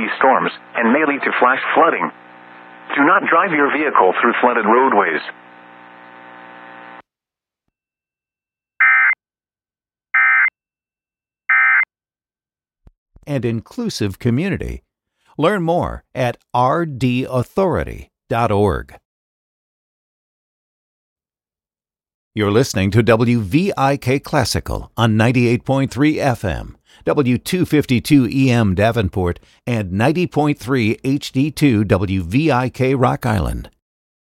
heavy storms and may lead to flash flooding. Do not drive your vehicle through flooded roadways. And inclusive community. Learn more at rdauthority.org. You're listening to WVIK Classical on 98.3 FM, W252 EM Davenport, and 90.3 HD2 WVIK Rock Island.